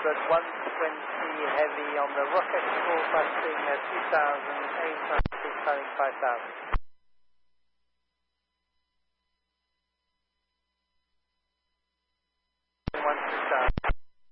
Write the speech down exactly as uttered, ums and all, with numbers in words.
Edward one twenty heavy on the rocket, forecasting uh, two thousand eight hundred, five thousand.